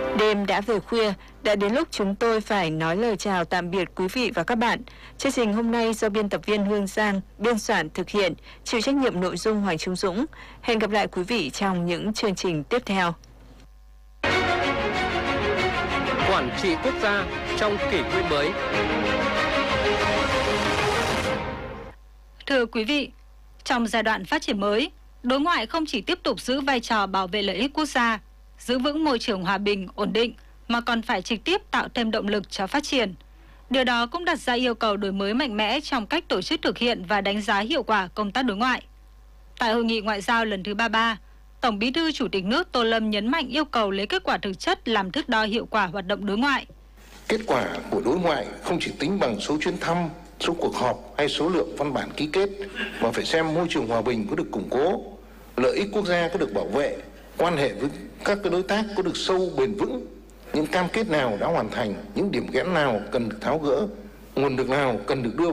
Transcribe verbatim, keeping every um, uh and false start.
Đêm đã về khuya, đã đến lúc chúng tôi phải nói lời chào tạm biệt quý vị và các bạn. Chương trình hôm nay do biên tập viên Hương Giang biên soạn thực hiện, chịu trách nhiệm nội dung Hoàng Trung Dũng. Hẹn gặp lại quý vị trong những chương trình tiếp theo. Quản trị quốc gia trong kỷ nguyên mới. Thưa quý vị, trong giai đoạn phát triển mới, đối ngoại không chỉ tiếp tục giữ vai trò bảo vệ lợi ích quốc gia, giữ vững môi trường hòa bình, ổn định, mà còn phải trực tiếp tạo thêm động lực cho phát triển. Điều đó cũng đặt ra yêu cầu đổi mới mạnh mẽ trong cách tổ chức thực hiện và đánh giá hiệu quả công tác đối ngoại. Tại Hội nghị Ngoại giao lần thứ ba mươi ba, Tổng Bí thư Chủ tịch nước Tô Lâm nhấn mạnh yêu cầu lấy kết quả thực chất làm thước đo hiệu quả hoạt động đối ngoại. Kết quả của đối ngoại không chỉ tính bằng số chuyến thăm, số cuộc họp hay số lượng văn bản ký kết, mà phải xem môi trường hòa bình có được củng cố, lợi ích quốc gia có được bảo vệ, quan hệ với các đối tác có được sâu bền vững, những cam kết nào đã hoàn thành, những điểm nghẽn nào cần được tháo gỡ, nguồn lực nào cần được đưa